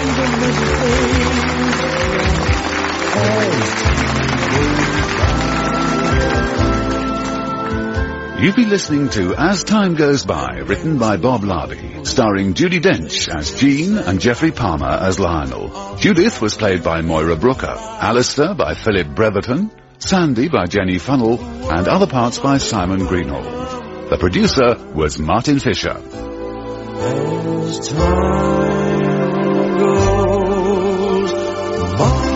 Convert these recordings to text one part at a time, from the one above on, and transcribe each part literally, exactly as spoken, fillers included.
You've been listening to As Time Goes By, written by Bob Larby, starring Judi Dench as Jean and Geoffrey Palmer as Lionel. Judith was played by Moira Brooker, Alistair by Philip Breverton, Sandy by Jenny Funnell, and other parts by Simon Greenhold. The producer was Martin Fisher. As time goes by.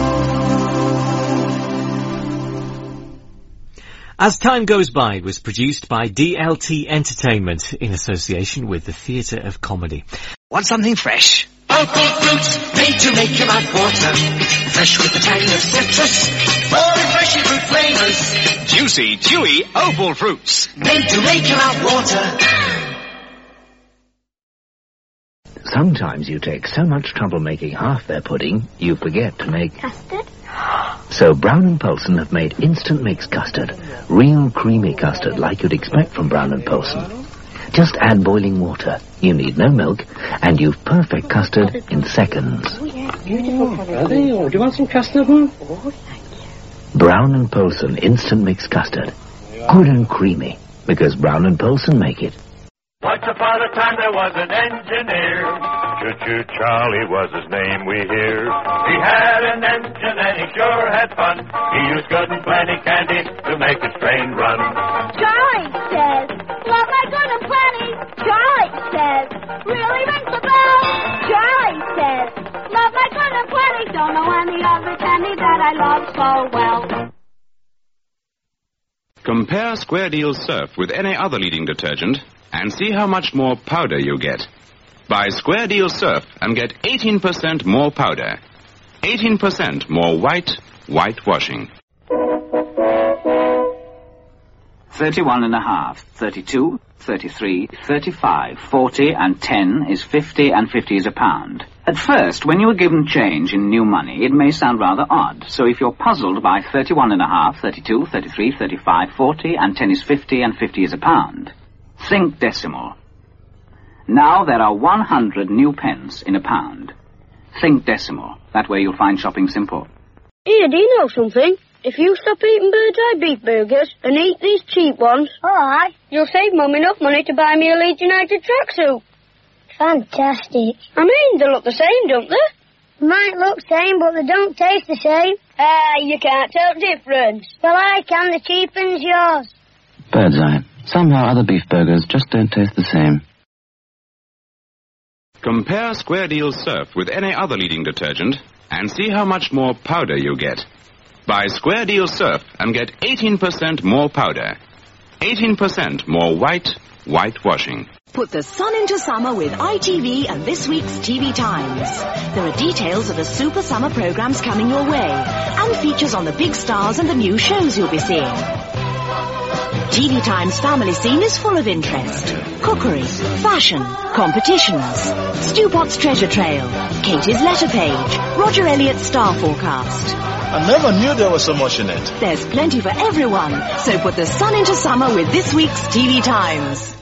As Time Goes By was produced by D L T Entertainment in association with the Theatre of Comedy. Want something fresh? Local fruit, made to make your mouth water. Fresh with the tang of citrus, more refreshing fruit flavors. Juicy, chewy, opal fruits. Made to make your mouth water. Sometimes you take so much trouble making half their pudding, you forget to make... Custard? So Brown and Poulsen have made instant mix custard. Real creamy custard like you'd expect from Brown and Poulsen. Just add boiling water. You need no milk, and you've perfect custard in seconds. Oh, yeah, beautiful. Are they? Oh, do you want some custard, hmm? Oh, thank you. Brown and Poulsen instant mix custard. Good and creamy, because Brown and Poulsen make it. Once upon a time there was an engineer. Choo-choo Charlie was his name, we hear. He had an engine and he sure had fun. He used good and plenty candy to make his train run. Charlie says, love my good and plenty. Charlie says, really rings the bell. Charlie says, love my good and plenty. Don't know any other candy that I love so well. Compare Square Deal Surf with any other leading detergent and see how much more powder you get. Buy Square Deal Surf and get eighteen percent more powder. eighteen percent more white, white washing. Thirty-one and a half, thirty-two, thirty-three, thirty-five, forty, and ten is fifty, and fifty is a pound. At first, when you are given change in new money, it may sound rather odd. So if you're puzzled by thirty-one and a half, thirty-two, thirty-three, thirty-five, forty, and ten is fifty, and fifty is a pound, think decimal. Now there are one hundred new pence in a pound. Think decimal. That way you'll find shopping simple. Here, do you know something? If you stop eating Bird's Eye beef burgers and eat these cheap ones, Alright. you'll save Mum enough money to buy me a Leeds United tracksuit. Fantastic. I mean, they look the same, don't they? Might look same, but they don't taste the same. Ah, you can't tell the difference. Well, I can. The cheapen's yours. Bird's Eye. Somehow other beef burgers just don't taste the same. Compare Square Deal Surf with any other leading detergent and see how much more powder you get. Buy Square Deal Surf and get eighteen percent more powder. eighteen percent more white, white washing. Put the sun into summer with I T V and this week's T V Times. There are details of the super summer programs coming your way and features on the big stars and the new shows you'll be seeing. T V Times family scene is full of interest. Cookery, fashion, competitions, Stewpot's treasure trail, Katie's letter page, Roger Elliott's star forecast. I never knew there was so much in it. There's plenty for everyone, so put the sun into summer with this week's T V Times.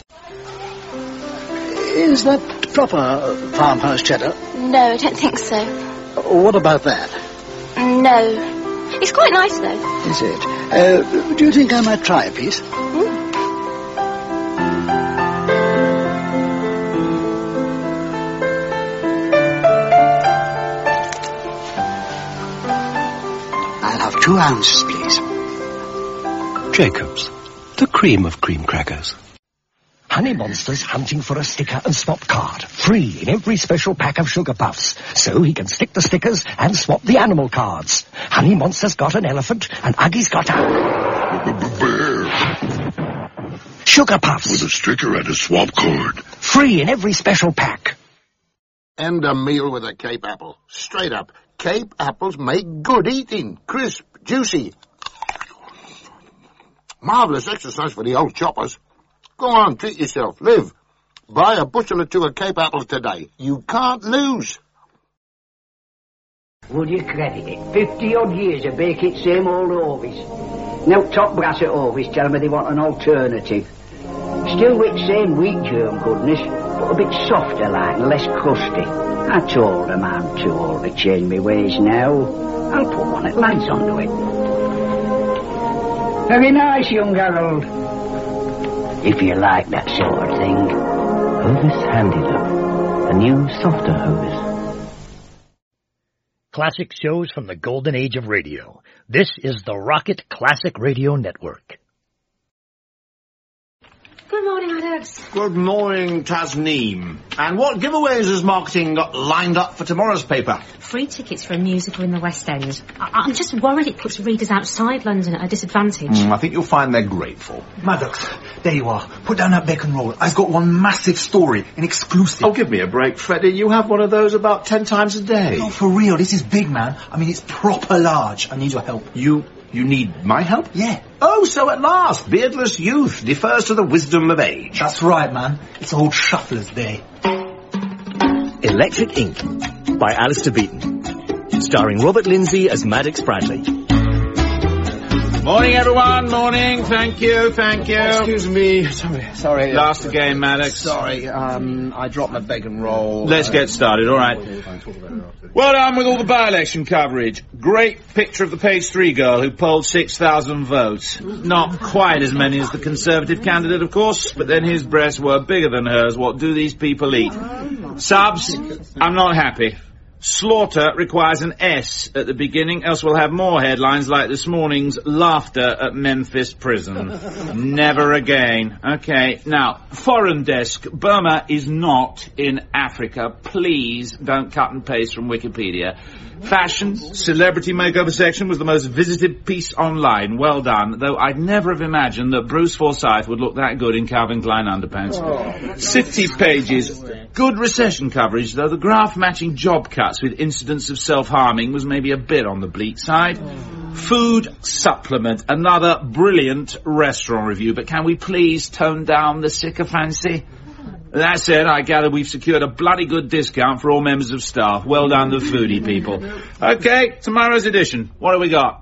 Is that proper farmhouse cheddar? No, I don't think so. What about that? No. It's quite nice, though. Is it? Uh, do you think I might try a piece? Mm. I'll have two ounces, please. Jacobs, the cream of cream crackers. Honey Monster's hunting for a sticker and swap card. Free in every special pack of Sugar Puffs. So he can stick the stickers and swap the animal cards. Honey Monster's got an elephant and Uggy's got a... bear. Sugar Puffs. With a sticker and a swap card. Free in every special pack. And a meal with a Cape apple. Straight up. Cape apples make good eating. Crisp, juicy. Marvellous exercise for the old choppers. Go on, treat yourself. Live. Buy a bushel or two of Cape apples today. You can't lose. Would you credit it? Fifty-odd years of baking same old Ovis. Now top brass at Ovis tell me they want an alternative. Still with same wheat germ goodness, but a bit softer like, and less crusty. I told them I'm too old to change my ways now. I'll put one at lads onto it. Very nice, young Harold. If you like that sort of thing. Hovis Handy Look, a new, softer Hovis. Classic shows from the golden age of radio. This is the Rocket Classic Radio Network. Good morning, Maddox. Good morning, Tasneem. And what giveaways has marketing got lined up for tomorrow's paper? Free tickets for a musical in the West End. I- I'm just worried it puts readers outside London at a disadvantage. Mm, I think you'll find they're grateful. Maddox, there you are. Put down that bacon roll. I've got one massive story, an exclusive. Oh, give me a break, Freddie. You have one of those about ten times a day. No, for real. This is big, man. I mean, it's proper large. I need your help. You... You need my help? Yeah. Oh, so at last, beardless youth defers to the wisdom of age. That's right, man. It's old Shuffler's Day. Electric Ink by Alistair Beaton. Starring Robert Lindsay as Maddox Bradley. Morning, everyone. Morning. Thank you. Thank you. Excuse me. Sorry. Sorry. Last again, Maddox. Sorry. Um, I dropped my bacon roll. Let's get started. All right. Well done with all the by-election coverage. Great picture of the page three girl who polled six thousand votes. Not quite as many as the Conservative candidate, of course, but then his breasts were bigger than hers. What do these people eat? Subs, I'm not happy. Slaughter requires an S at the beginning, else we'll have more headlines like this morning's laughter at Memphis prison. Never again. Okay, now, foreign desk. Burma is not in Africa. Please don't cut and paste from Wikipedia. Fashion, celebrity makeover section was the most visited piece online. Well done, though I'd never have imagined that Bruce Forsyth would look that good in Calvin Klein underpants. Oh. City pages, good recession coverage, though the graph matching job cuts with incidents of self-harming was maybe a bit on the bleak side. Oh. Food supplement, another brilliant restaurant review, but can we please tone down the sycophancy? That said, I gather we've secured a bloody good discount for all members of staff. Well done, the foodie people. Okay, tomorrow's edition. What have we got?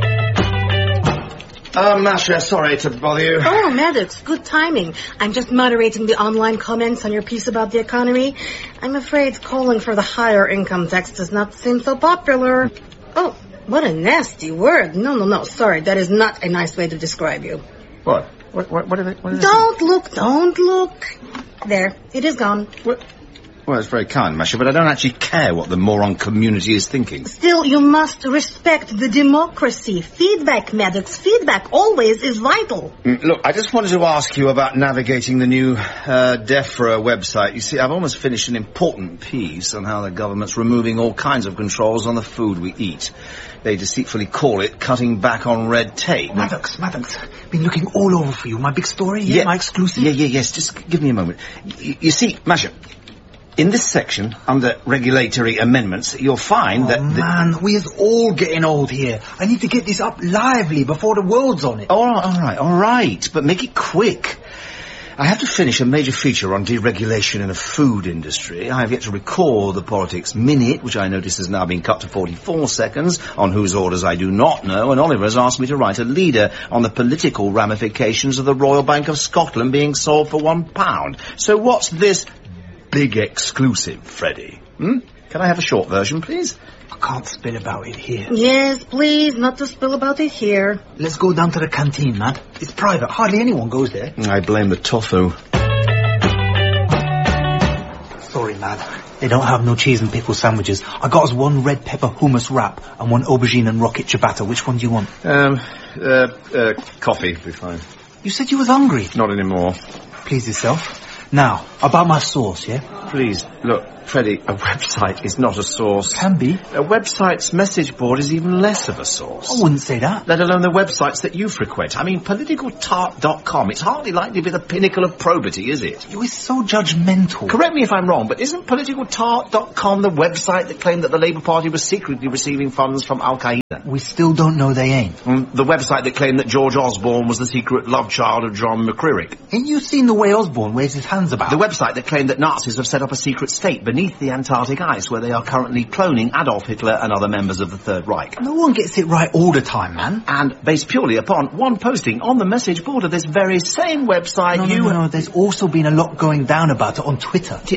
Uh, Masha, sorry to bother you. Oh, Maddox, good timing. I'm just moderating the online comments on your piece about the economy. I'm afraid calling for the higher income tax does not seem so popular. Oh, what a nasty word. No, no, no, sorry. That is not a nice way to describe you. What? What, what, what, are they, what are Don't they look, don't look. There, it is gone. What? Well, it's very kind, Masha, but I don't actually care what the moron community is thinking. Still, you must respect the democracy. Feedback, Maddox, feedback always is vital. Mm, look, I just wanted to ask you about navigating the new uh, DEFRA website. You see, I've almost finished an important piece on how the government's removing all kinds of controls on the food we eat. They deceitfully call it cutting back on red tape. Maddox, Maddox, been looking all over for you. My big story, yeah, yeah. My exclusive? Yeah, yeah, yes, just give me a moment. Y- you see, Masha, in this section, under regulatory amendments, you'll find oh, that... Oh, man, we're all getting old here. I need to get this up lively before the world's on it. All right, all right, all right, but make it quick. I have to finish a major feature on deregulation in the food industry. I have yet to record the Politics Minute, which I notice has now been cut to forty-four seconds, on whose orders I do not know, and Oliver has asked me to write a leader on the political ramifications of the Royal Bank of Scotland being sold for one pound. So what's this big exclusive, Freddie? Hmm? Can I have a short version, please? I can't spill about it here. Yes, please, not to spill about it here. Let's go down to the canteen, man. It's private. Hardly anyone goes there. I blame the tofu. Sorry, man. They don't have no cheese and pickle sandwiches. I got us one red pepper hummus wrap and one aubergine and rocket ciabatta. Which one do you want? Um, uh, uh, coffee would be fine. You said you was hungry. Not anymore. Please yourself. Now, about my sauce, yeah? Please, look, Freddie, a website is not a source. Can be. A website's message board is even less of a source. I wouldn't say that. Let alone the websites that you frequent. I mean, political tart dot com, it's hardly likely to be the pinnacle of probity, is it? You are so judgmental. Correct me if I'm wrong, but isn't political tart dot com the website that claimed that the Labour Party was secretly receiving funds from Al-Qaeda? We still don't know they ain't. Mm, the website that claimed that George Osborne was the secret love child of John McCririck. Ain't you seen the way Osborne waves his hands concerns about? The website that claimed that Nazis have set up a secret state beneath the Antarctic ice where they are currently cloning Adolf Hitler and other members of the Third Reich. No one gets it right all the time, man. And based purely upon one posting on the message board of this very same website, no, you... No, no, no, there's also been a lot going down about it on Twitter. T-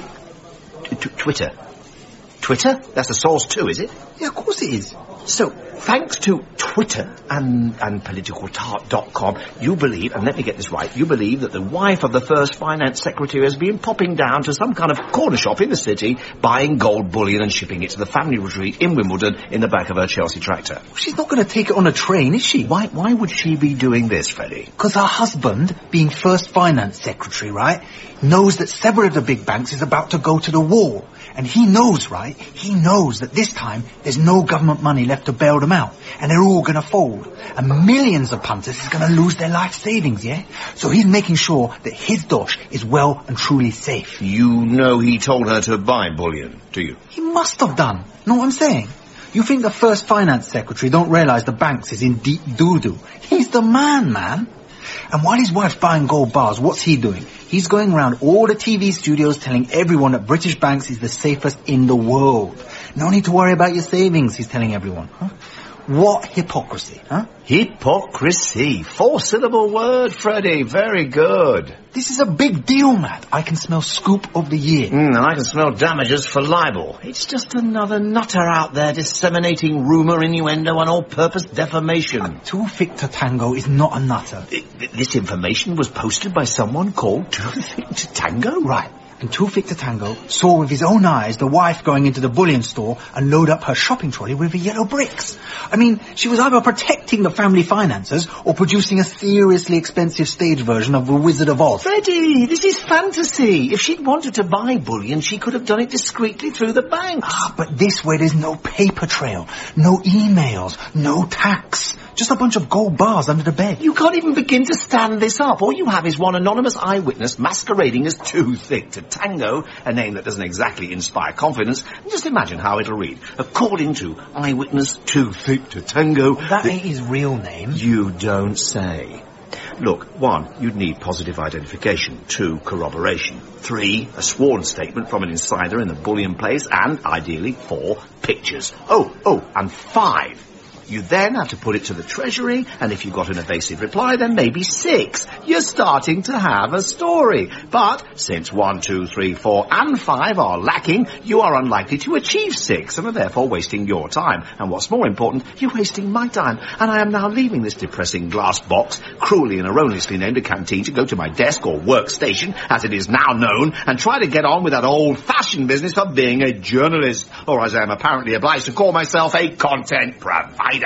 t- Twitter? Twitter? That's the source too, is it? Yeah, of course it is. So, thanks to Twitter and, and political tart dot com, you believe, and let me get this right, you believe that the wife of the first finance secretary has been popping down to some kind of corner shop in the city, buying gold bullion and shipping it to the family retreat in Wimbledon in the back of her Chelsea tractor. She's not going to take it on a train, is she? Why, why would she be doing this, Freddie? Because her husband, being first finance secretary, right, knows that several of the big banks is about to go to the wall. And he knows, right, he knows that this time there's no government money left to bail them out. And they're all going to fold. And millions of punters is going to lose their life savings, yeah? So he's making sure that his dosh is well and truly safe. You know he told her to buy bullion, do you? He must have done. Know what I'm saying? You think the first finance secretary don't realise the banks is in deep doo-doo? He's the man, man. And while his wife's buying gold bars, what's he doing? He's going around all the T V studios telling everyone that British Banks is the safest in the world. No need to worry about your savings, he's telling everyone. Huh? What hypocrisy, huh? Hypocrisy. Four-syllable word, Freddie. Very good. This is a big deal, Matt. I can smell scoop of the year. Mm, and I can smell damages for libel. It's just another nutter out there disseminating rumour, innuendo, and all-purpose defamation. Uh, Too Thick to Tango is not a nutter. It, this information was posted by someone called Too Thick to Tango? Right. And Too Thick to Tango saw with his own eyes the wife going into the bullion store and load up her shopping trolley with the yellow bricks. I mean, she was either protecting the family finances or producing a seriously expensive stage version of The Wizard of Oz. Freddie, this is fantasy. If she'd wanted to buy bullion, she could have done it discreetly through the banks. Ah, but this way there's no paper trail, no emails, no tax. Just a bunch of gold bars under the bed. You can't even begin to stand this up. All you have is one anonymous eyewitness masquerading as Too Thick to Tango, a name that doesn't exactly inspire confidence. Just imagine how it'll read. According to eyewitness Too Thick to Tango... That ain't his real name. You don't say. Look, one, you'd need positive identification. Two, corroboration. Three, a sworn statement from an insider in the bullion place. And, ideally, four, pictures. Oh, oh, and five... You then have to put it to the Treasury, and if you got an evasive reply, then maybe six. You're starting to have a story. But since one, two, three, four, and five are lacking, you are unlikely to achieve six, and are therefore wasting your time. And what's more important, you're wasting my time. And I am now leaving this depressing glass box, cruelly and erroneously named a canteen, to go to my desk or workstation, as it is now known, and try to get on with that old-fashioned business of being a journalist, or as I am apparently obliged to call myself, a content provider.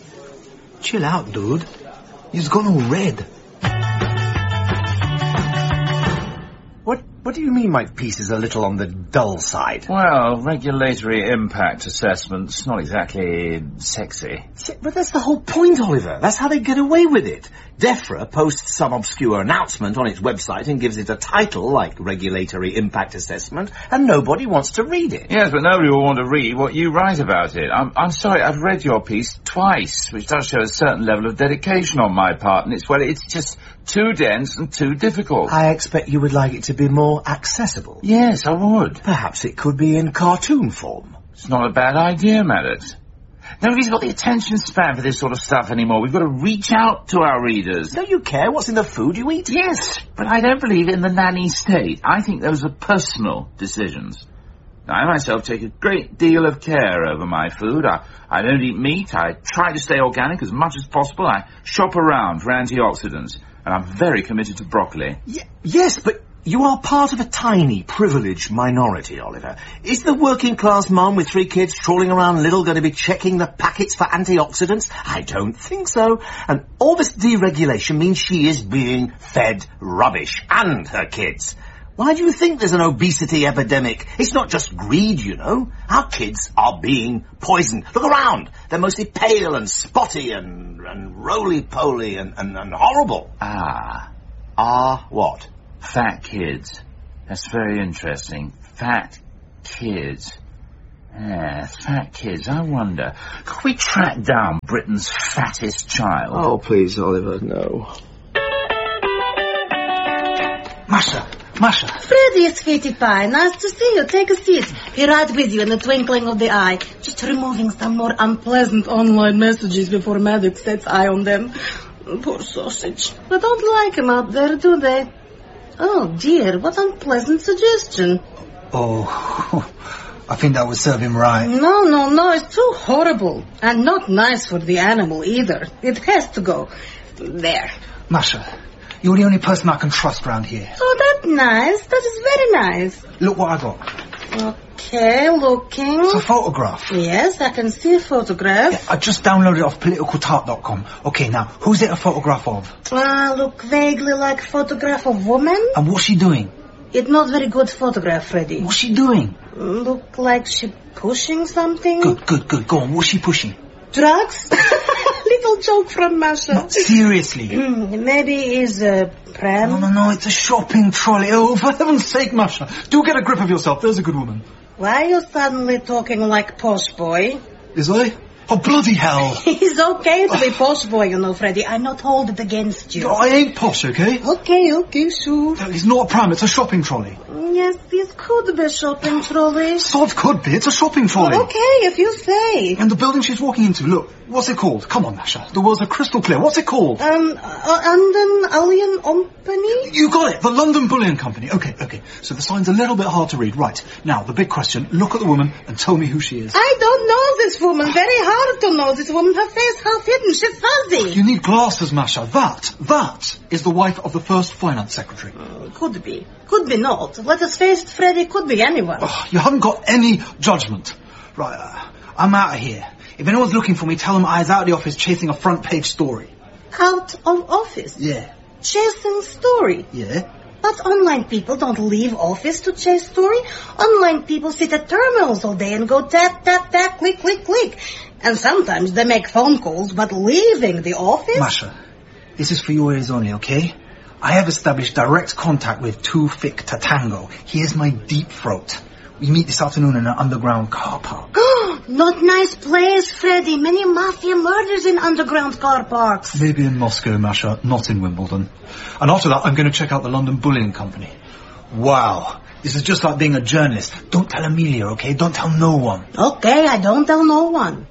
Chill out, dude. He's gone all red. What What do you mean my piece is a little on the dull side? Well, regulatory impact assessment's not exactly sexy. But that's the whole point, Oliver. That's how they get away with it. DEFRA posts some obscure announcement on its website and gives it a title like Regulatory Impact Assessment, and nobody wants to read it. Yes, but nobody will want to read what you write about it. I'm, I'm sorry, I've read your piece twice, which does show a certain level of dedication on my part, and it's, well, it's just too dense and too difficult. I expect you would like it to be more accessible. Yes, I would. Perhaps it could be in cartoon form. It's not a bad idea, Maddox. Nobody's got the attention span for this sort of stuff anymore. We've got to reach out to our readers. Don't you care what's in the food you eat? Yes, but I don't believe in the nanny state. I think those are personal decisions. I myself take a great deal of care over my food. I, I don't eat meat. I try to stay organic as much as possible. I shop around for antioxidants. And I'm very committed to broccoli. Y- yes, but you are part of a tiny, privileged minority, Oliver. Is the working-class mum with three kids trawling around Lidl going to be checking the packets for antioxidants? I don't think so. And all this deregulation means she is being fed rubbish, and her kids. Why do you think there's an obesity epidemic? It's not just greed, you know. Our kids are being poisoned. Look around. They're mostly pale and spotty and, and roly-poly and, and, and horrible. Ah. Ah, what? Fat kids. That's very interesting. Fat kids. Yes, fat kids. I wonder, could we track down Britain's fattest child? Oh, please, Oliver, no. Masha, Masha. Freddy, sweetie pie. Nice to see you. Take a seat. Be right with you in the twinkling of the eye. Just removing some more unpleasant online messages before Maddox sets eye on them. Poor sausage. They don't like him out there, do they? Oh, dear. What unpleasant suggestion. Oh, I think that would serve him right. No, no, no. It's too horrible. And not nice for the animal either. It has to go. There. Masha, you're the only person I can trust round here. Oh, that's nice. That is very nice. Look what I got. Okay, looking. It's a photograph. Yes, I can see a photograph. Yeah, I just downloaded it off political tart dot com. Okay, now, who's it a photograph of? Ah, uh, look vaguely like a photograph of woman. And what's she doing? It's not very good photograph, Freddy. What's she doing? Look like she pushing something. Good, good, good. Go on, what's she pushing? Drugs? Little joke from Masha. No, seriously. Mm, maybe it's a pram. No, no, no, it's a shopping trolley. Oh, for heaven's sake, Masha. Do get a grip of yourself. There's a good woman. Why are you suddenly talking like posh boy? Is I? Oh, bloody hell. It's okay to be posh boy, you know, Freddy. I'm not holding it against you. No, I ain't posh, okay? Okay, okay, sure. It's not a pram, it's a shopping trolley. Yes, it could be a shopping trolley. Sod could be, it's a shopping trolley. Well, okay, if you say. And the building she's walking into, look, what's it called? Come on, Masha, the words are crystal clear. What's it called? Um, uh, London Bullion Company? You got it, the London Bullion Company. Okay, okay, so the sign's a little bit hard to read. Right, now, the big question, look at the woman and tell me who she is. I don't know this woman. Very hard to know this woman. Her face half hidden. She's fuzzy. You need glasses, Masha. That, that is the wife of the first finance secretary. Uh, could be. Could be not. Let us face it, Freddy. Could be anyone. Oh, you haven't got any judgment. Right, uh, I'm out of here. If anyone's looking for me, tell them I was out of the office chasing a front page story. Out of office? Yeah. Chasing story? Yeah. But online people don't leave office to chase story. Online people sit at terminals all day and go tap, tap, tap, click, click, click. And sometimes they make phone calls, but leaving the office? Masha, this is for your ears only, okay? I have established direct contact with Too Thick to Tango. He is my deep throat. We meet this afternoon in an underground car park. Not nice place, Freddy. Many mafia murders in underground car parks. Maybe in Moscow, Masha, not in Wimbledon. And after that, I'm going to check out the London Bullion Company. Wow. This is just like being a journalist. Don't tell Amelia, okay? Don't tell no one. Okay, I don't tell no one.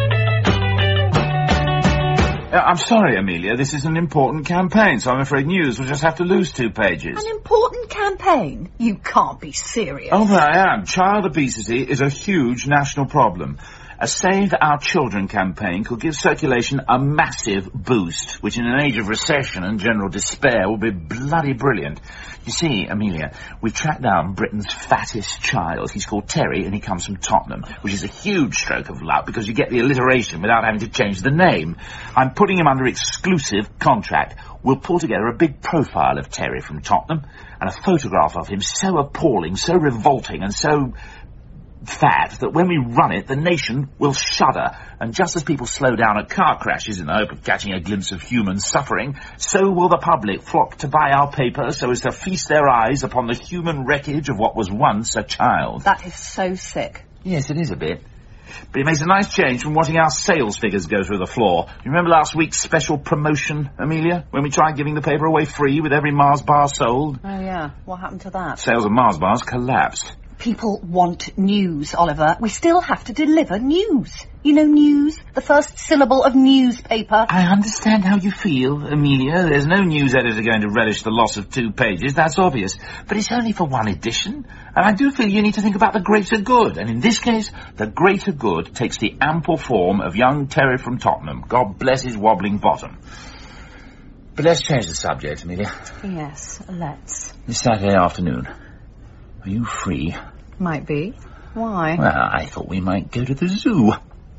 Uh, I'm sorry, Amelia. This is an important campaign, so I'm afraid news will just have to lose two pages. An important campaign? You can't be serious. Oh, but I am. Child obesity is a huge national problem. A Save Our Children campaign could give circulation a massive boost, which in an age of recession and general despair will be bloody brilliant. You see, Amelia, we've tracked down Britain's fattest child. He's called Terry, and he comes from Tottenham, which is a huge stroke of luck because you get the alliteration without having to change the name. I'm putting him under exclusive contract. We'll pull together a big profile of Terry from Tottenham and a photograph of him so appalling, so revolting, and so fat that when we run it, the nation will shudder. And just as people slow down at car crashes in the hope of catching a glimpse of human suffering, so will the public flock to buy our paper so as to feast their eyes upon the human wreckage of what was once a child. That is so sick. Yes, it is a bit. But it makes a nice change from watching our sales figures go through the floor. You remember last week's special promotion, Amelia? When we tried giving the paper away free with every Mars bar sold? Oh, yeah. What happened to that? Sales of Mars bars collapsed. People want news, Oliver. We still have to deliver news. You know news? The first syllable of newspaper. I understand how you feel, Amelia. There's no news editor going to relish the loss of two pages, that's obvious. But it's only for one edition. And I do feel you need to think about the greater good. And in this case, the greater good takes the ample form of young Terry from Tottenham. God bless his wobbling bottom. But let's change the subject, Amelia. Yes, let's. This Saturday afternoon. Are you free? Might be. Why? Well, I thought we might go to the zoo.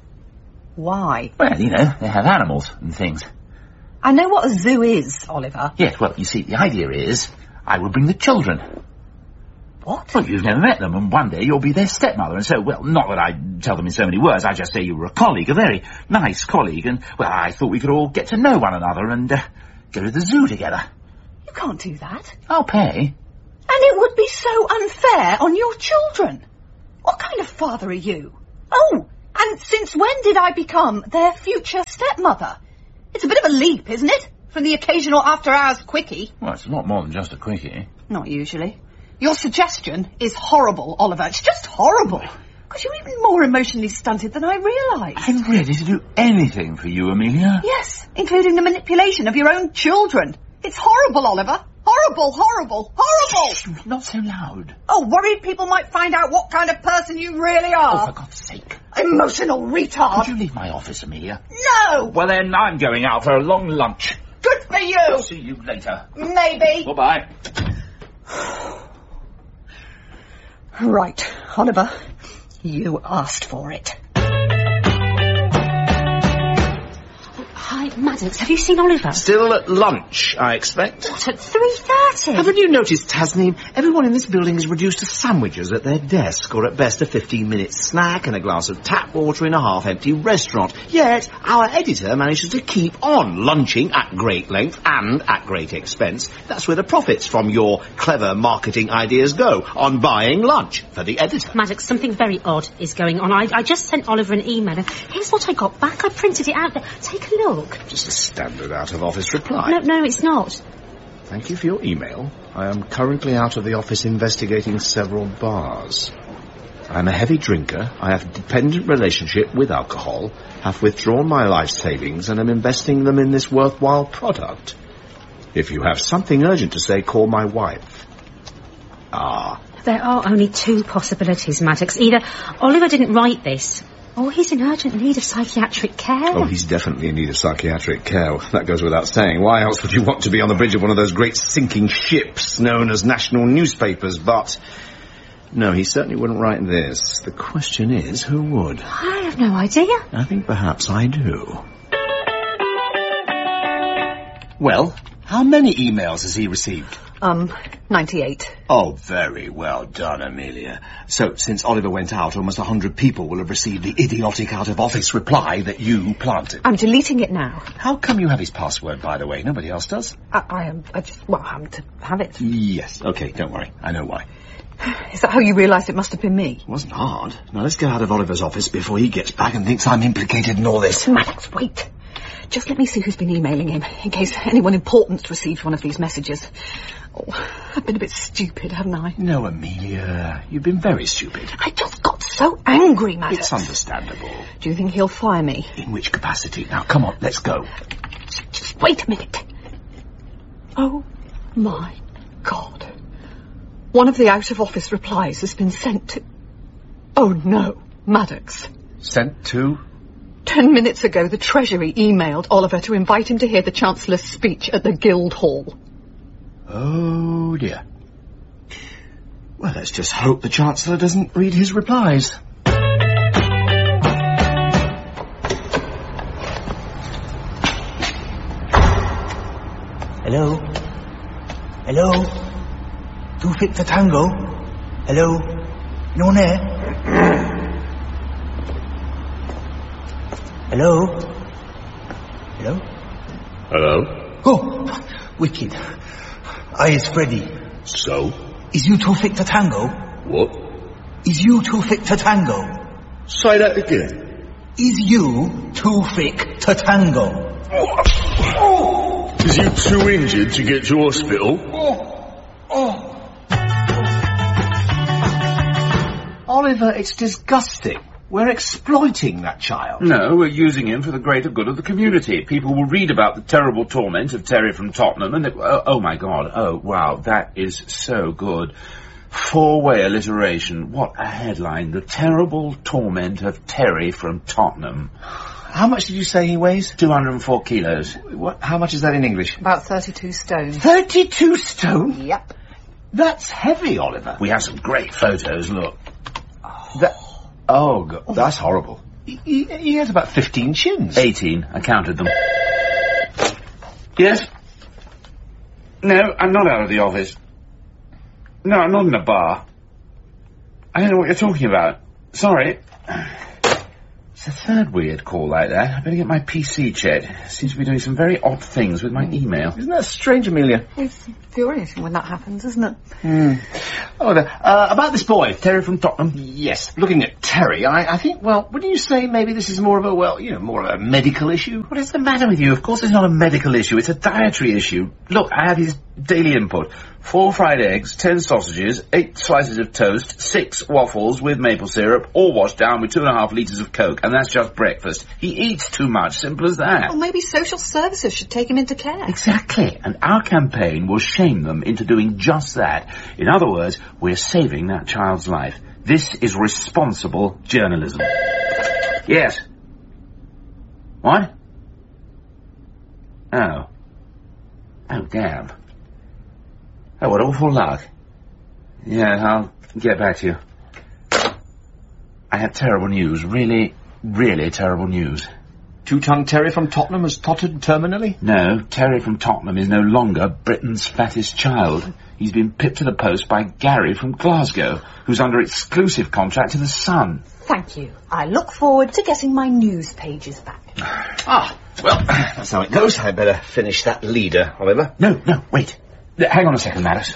Why? Well, you know, they have animals and things. I know what a zoo is, Oliver. Yes, well, you see, the idea is I will bring the children. What? Well, you've never met them, and one day you'll be their stepmother, and so, well, not that I tell them in so many words, I just say you were a colleague, a very nice colleague, and, well, I thought we could all get to know one another and uh, go to the zoo together. You can't do that. I'll pay. And it would be so unfair on your children. What kind of father are you? Oh, and since when did I become their future stepmother? It's a bit of a leap, isn't it? From the occasional after-hours quickie. Well, it's a lot more than just a quickie. Not usually. Your suggestion is horrible, Oliver. It's just horrible. Because you're even more emotionally stunted than I realised. I'm ready to do anything for you, Amelia. Yes, including the manipulation of your own children. It's horrible, Oliver. Horrible, horrible, horrible! Shh, not so loud. Oh, worried people might find out what kind of person you really are. Oh, for God's sake. Emotional retard. Could you leave my office, Amelia? No! Well, then, I'm going out for a long lunch. Good for you! I'll see you later. Maybe. Bye-bye. Right, Oliver. You asked for it. Hi, Maddox, have you seen Oliver? Still at lunch, I expect. What, at three thirty? Haven't you noticed, Tasneem, everyone in this building is reduced to sandwiches at their desk, or at best a fifteen-minute snack and a glass of tap water in a half-empty restaurant. Yet, our editor manages to keep on lunching at great length and at great expense. That's where the profits from your clever marketing ideas go, on buying lunch for the editor. Maddox, something very odd is going on. I, I just sent Oliver an email, and here's what I got back. I printed it out there. Take a look. Just a standard out-of-office reply. No, no, it's not. Thank you for your email. I am currently out of the office investigating several bars. I am a heavy drinker, I have a dependent relationship with alcohol, have withdrawn my life savings and am investing them in this worthwhile product. If you have something urgent to say, call my wife. Ah. There are only two possibilities, Maddox. Either Oliver didn't write this, or he's in urgent need of psychiatric care. Oh, he's definitely in need of psychiatric care. That goes without saying. Why else would you want to be on the bridge of one of those great sinking ships known as national newspapers? But, no, he certainly wouldn't write this. The question is, who would? I have no idea. I think perhaps I do. Well, how many emails has he received? Um, ninety-eight. Oh, very well done, Amelia. So, since Oliver went out, almost a hundred people will have received the idiotic out-of-office reply that you planted. I'm deleting it now. How come you have his password, by the way? Nobody else does. I, I am, I just, well, I'm to have it. Yes, okay, don't worry. I know why. Is that how you realised it must have been me? It wasn't hard. Now, let's get out of Oliver's office before he gets back and thinks I'm implicated in all this. Maddox, wait. Just let me see who's been emailing him, in case anyone important's received one of these messages. Oh, I've been a bit stupid, haven't I? No, Amelia. You've been very stupid. I just got so angry, Maddox. It's understandable. Do you think he'll fire me? In which capacity? Now, come on, let's go. Just wait a minute. Oh, my God. One of the out-of-office replies has been sent to... Oh, no, Maddox. Sent to? Ten minutes ago, the Treasury emailed Oliver to invite him to hear the Chancellor's speech at the Guildhall. Oh, dear. Well, let's just hope the Chancellor doesn't read his replies. Hello? Hello? Two fit for tango? Hello? No one there? Hello? Hello? Hello? Oh, wicked. I is Freddy. So? Is you too fit for tango? What? Is you too fit for tango? Say that again. Is you too thick to tango? Oh. Is you too injured to get to hospital? Oh. Oh. Oliver, it's disgusting. We're exploiting that child. No, we're using him for the greater good of the community. People will read about the terrible torment of Terry from Tottenham and they, oh, oh my God, oh wow, that is so good. Four-way alliteration, what a headline. The terrible torment of Terry from Tottenham. How much did you say he weighs? two hundred four kilos. What, how much is that in English? About thirty-two stone. thirty-two stone? Yep. That's heavy, Oliver. We have some great photos, look. That... Oh, God, that's horrible. He, he, he has about fifteen chins. eighteen, I counted them. Yes? No, I'm not out of the office. No, I'm not in a bar. I don't know what you're talking about. Sorry. It's the third weird call like that. I better get my P C checked. Seems to be doing some very odd things with my email. Isn't that strange, Amelia? It's infuriating when that happens, isn't it? Hmm. Oh, the, uh, about this boy, Terry from Tottenham. Yes, looking at Terry, I, I think, well, wouldn't you say maybe this is more of a, well, you know, more of a medical issue? What is the matter with you? Of course it's not a medical issue. It's a dietary issue. Look, I have his daily input. four fried eggs, ten sausages, eight slices of toast, six waffles with maple syrup, all washed down with two and a half litres of Coke, and that's just breakfast. He eats too much, simple as that. Well, maybe social services should take him into care. Exactly, and our campaign will shame them into doing just that. In other words, we're saving that child's life. This is responsible journalism. Yes. What? Oh. Oh, damn. Oh, what awful luck. Yeah, I'll get back to you. I have terrible news. Really, really terrible news. Two-tongued Terry from Tottenham has tottered terminally? No, Terry from Tottenham is no longer Britain's fattest child. He's been pipped to the post by Gary from Glasgow, who's under exclusive contract to The Sun. Thank you. I look forward to getting my news pages back. Ah, well, that's how it goes. I'd better finish that leader, Oliver. No, no, wait. Hang on a second, Maddox.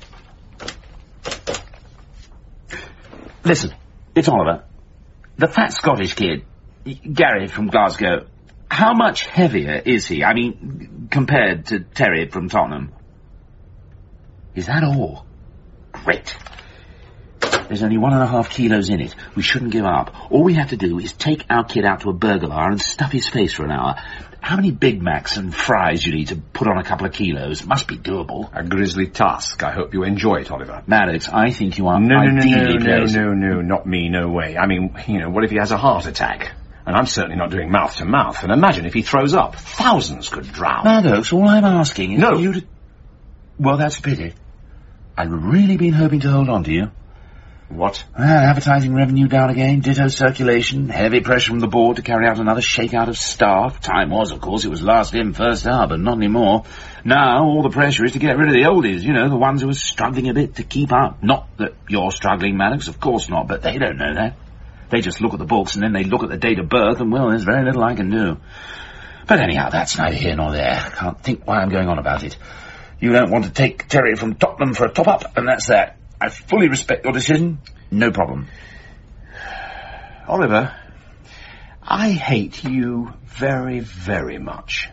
Listen, it's Oliver. The fat Scottish kid, Gary from Glasgow, how much heavier is he? I mean, compared to Terry from Tottenham? Is that all? Great. There's only one and a half kilos in it. We shouldn't give up. All we have to do is take our kid out to a burglar and stuff his face for an hour. How many Big Macs and fries you need to put on a couple of kilos? Must be doable. A grisly task. I hope you enjoy it, Oliver. Maddox, I think you are no, ideally no, no, no, placed. no, no, no, not me, no way. I mean, you know, what if he has a heart attack? And I'm certainly not doing mouth to mouth. And imagine if he throws up. Thousands could drown. Maddox, all I'm asking is no. for you to... Well, that's a pity. I'd really been hoping to hold on to you. What? Well, advertising revenue down again, ditto circulation, heavy pressure from the board to carry out another shakeout of staff. Time was, of course, it was last in, first out, but not anymore. Now, all the pressure is to get rid of the oldies, you know, the ones who are struggling a bit to keep up. Not that you're struggling, Maddox, of course not, but they don't know that. They just look at the books, and then they look at the date of birth, and, well, there's very little I can do. But anyhow, that's neither here nor there. I can't think why I'm going on about it. You don't want to take Terry from Tottenham for a top-up, and that's that. I fully respect your decision. No problem. Oliver, I hate you very, very much.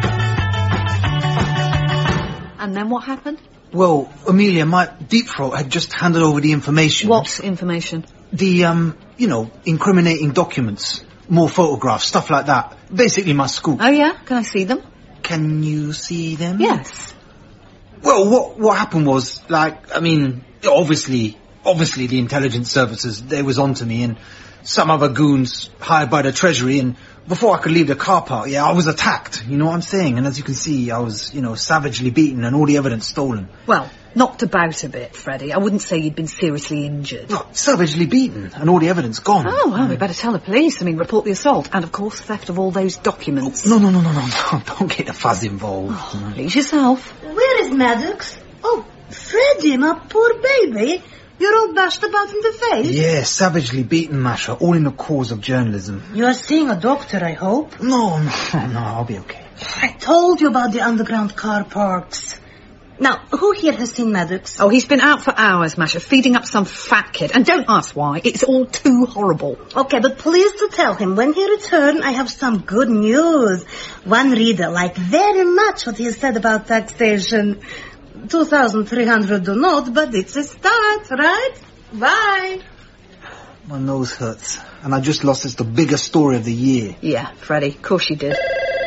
And then what happened? Well, Amelia, my deep throat had just handed over the information. What information? The, um, you know, incriminating documents. More photographs, stuff like that. Basically my scoop. Oh, yeah? Can I see them? Can you see them? Yes. Well, what what happened was, like, I mean, obviously, obviously the intelligence services, they was onto me, and some other goons hired by the Treasury, and before I could leave the car park, yeah, I was attacked, you know what I'm saying? And as you can see, I was, you know, savagely beaten and all the evidence stolen. Well, knocked about a bit, Freddie. I wouldn't say you'd been seriously injured. No, savagely beaten and all the evidence gone. Oh, well, we better tell the police. I mean, report the assault and, of course, theft of all those documents. No, no, no, no, no, no, don't get the fuzz involved. Oh, please yourself. Where is Maddox? Oh, Freddie, my poor baby. You're all bashed about in the face. Yeah, savagely beaten, Masha, all in the cause of journalism. You are seeing a doctor, I hope? No, no, no, I'll be okay. I told you about the underground car parks. Now, who here has seen Maddox? Oh, he's been out for hours, Masha, feeding up some fat kid. And don't ask why. It's all too horrible. Okay, but please to tell him, when he returns, I have some good news. One reader liked very much what he said about taxation. two thousand three hundred do not, but it's a start, right? Bye. My nose hurts, and I just lost it's the biggest story of the year. Yeah, Freddie, of course you did.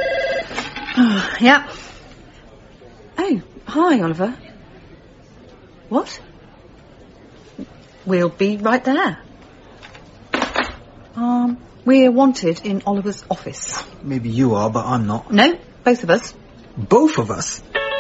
Yeah. Oh, hi, Oliver. What? We'll be right there. Um, we're wanted in Oliver's office. Maybe you are, but I'm not. No, both of us. Both of us?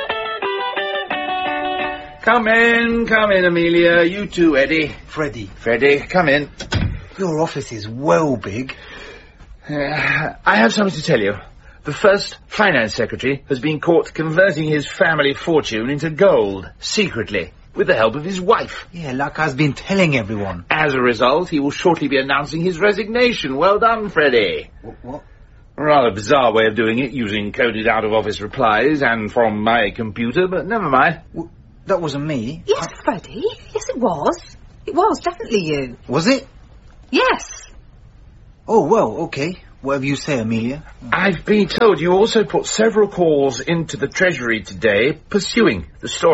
Come in, come in, Amelia. You too, Eddie. Freddie. Freddie, come in. Your office is well big. Uh, I have something to tell you. The first finance secretary has been caught converting his family fortune into gold, secretly, with the help of his wife. Yeah, like I've been telling everyone. As a result, he will shortly be announcing his resignation. Well done, Freddie. What? what? A rather bizarre way of doing it, using coded out-of-office replies and from my computer, but never mind. W- that wasn't me. Yes, I... Freddie. Yes, it was. It was, definitely you. Was it? Yes. Oh, well, okay. Whatever you say, Amelia. I've been told you also put several calls into the Treasury today pursuing the story.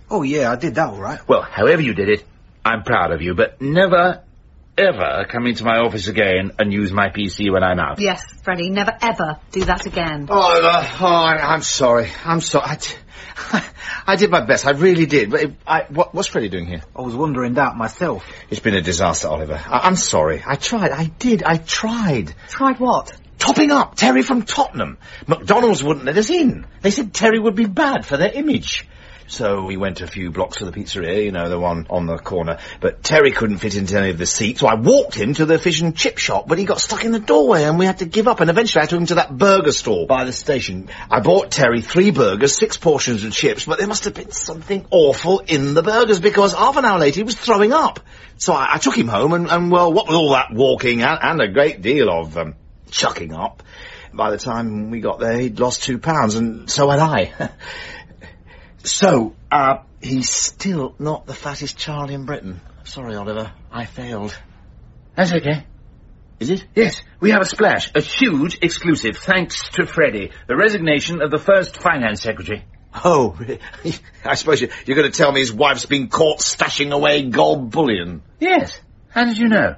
Oh, yeah, I did that all right. Well, however you did it, I'm proud of you, but never, ever come into my office again and use my P C when I'm out. Yes, Freddie, never ever do that again. Oh, uh, oh I, I'm sorry. I'm sorry. I, t- I did my best. I really did. But it, I, what, what's Freddie doing here? I was wondering that myself. It's been a disaster, Oliver. I, I'm sorry. I tried. I did. I tried. Tried what? Topping up Terry from Tottenham. McDonald's wouldn't let us in. They said Terry would be bad for their image. So we went a few blocks to the pizzeria, you know, the one on the corner. But Terry couldn't fit into any of the seats, so I walked him to the fish and chip shop, but he got stuck in the doorway and we had to give up, and eventually I took him to that burger store by the station. I bought Terry three burgers, six portions of chips, but there must have been something awful in the burgers, because half an hour later he was throwing up. So I, I took him home, and, and, well, what with all that walking and, and a great deal of um, chucking up, by the time we got there he'd lost two pounds, and so had I. So, uh, he's still not the fattest child in Britain. Sorry, Oliver, I failed. That's okay. Is it? Yes, we have a splash, a huge exclusive, thanks to Freddie, the resignation of the first finance secretary. Oh, I suppose you, you're going to tell me his wife's been caught stashing away gold bullion. Yes. How did you know?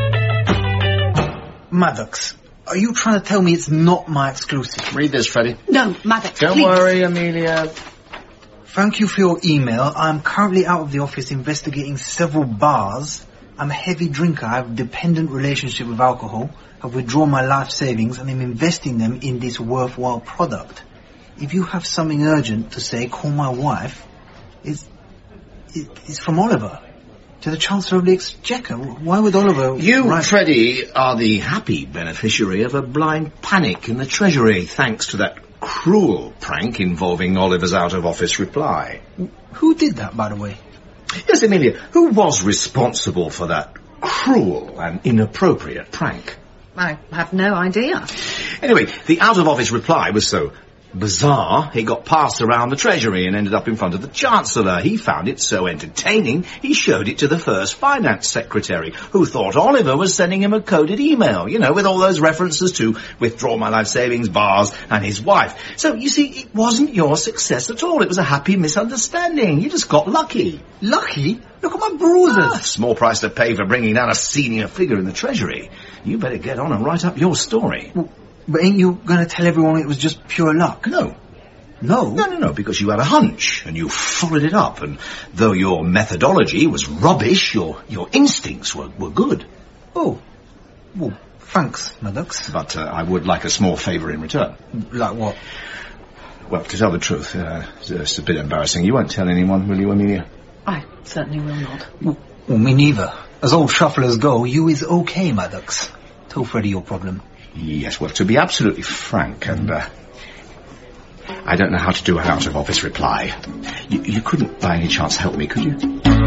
Maddox, are you trying to tell me it's not my exclusive? Read this, Freddie. No, Maddox, Don't please. worry, Amelia. Thank you for your email. I am currently out of the office investigating several bars. I'm a heavy drinker. I have a dependent relationship with alcohol. I've withdrawn my life savings and I'm investing them in this worthwhile product. If you have something urgent to say, call my wife. It's, it, it's from Oliver, to the Chancellor of the Exchequer. Why would Oliver... You, write... Freddie, are the happy beneficiary of a blind panic in the Treasury, thanks to that cruel prank involving Oliver's out-of-office reply. Who did that, by the way? Yes, Amelia, who was responsible for that cruel and inappropriate prank? I have no idea. Anyway, the out-of-office reply was so bizarre, it got passed around the Treasury and ended up in front of the Chancellor. He found it so entertaining, he showed it to the first Finance Secretary, who thought Oliver was sending him a coded email, you know, with all those references to withdraw my life savings, bars, and his wife. So, you see, it wasn't your success at all. It was a happy misunderstanding. You just got lucky. Lucky? Look at my bruises. Ah, small price to pay for bringing down a senior figure in the Treasury. You better get on and write up your story. Well, but ain't you going to tell everyone it was just pure luck? No. No? No, no, no, because you had a hunch, and you followed it up, and though your methodology was rubbish, your your instincts were, were good. Oh. Well, thanks, Maddox. But uh, I would like a small favour in return. Like what? Well, to tell the truth, uh, it's, it's a bit embarrassing. You won't tell anyone, will you, Amelia? I certainly will not. Well, well, me neither. As old shufflers go, you is okay, Maddox. Tell Freddie your problem. Yes, well, to be absolutely frank, and uh, I don't know how to do an out-of-office reply. You, you couldn't by any chance help me, could you?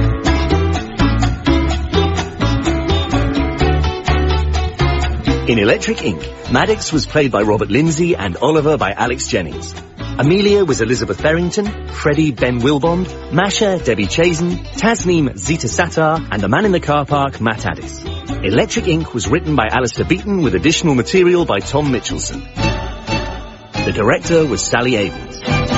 In Electric Ink, Maddox was played by Robert Lindsay and Oliver by Alex Jennings. Amelia was Elizabeth Berrington, Freddie Ben Wilbond, Masha Debbie Chazen, Tasneem Zita Sattar, and the man in the car park, Matt Addis. Electric Ink was written by Alistair Beaton with additional material by Tom Mitchelson. The director was Sally Avens.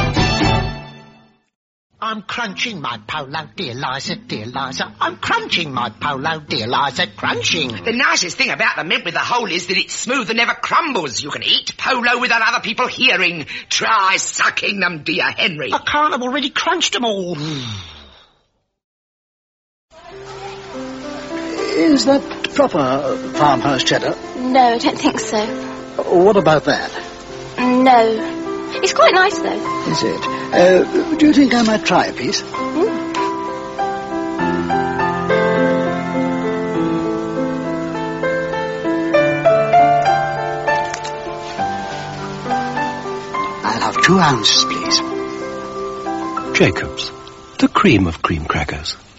I'm crunching my polo, dear Liza, dear Liza. I'm crunching my polo, dear Liza, crunching. The nicest thing about the mint with the hole is that it's smooth and never crumbles. You can eat polo without other people hearing. Try sucking them, dear Henry. I can't, I've already crunched them all. Is that proper farmhouse cheddar? No, I don't think so. What about that? No. It's quite nice, though. Is it? Uh, do you think I might try a piece? Mm. I'll have two ounces, please. Jacobs, the cream of cream crackers.